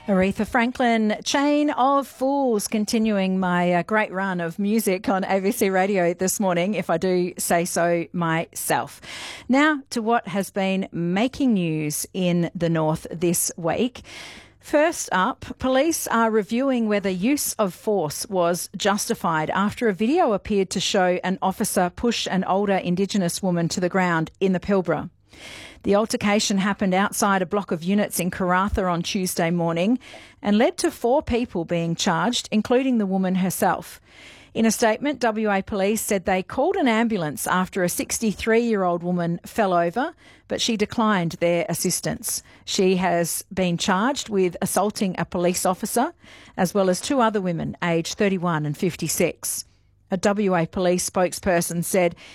Aretha Franklin, Chain of Fools, continuing my great run of music on ABC Radio this morning, if I do say so myself. Now to what has been making news in the north this week. First up, police are reviewing whether use of force was justified after a video appeared to show an officer push an older Indigenous woman to the ground in the Pilbara. The altercation happened outside a block of units in Karratha on Tuesday morning and led to 4 people being charged, including the woman herself. In a statement, WA Police said they called an ambulance after a 63-year-old woman fell over, but she declined their assistance. She has been charged with assaulting a police officer, as well as 2 other women aged 31 and 56. A WA Police spokesperson said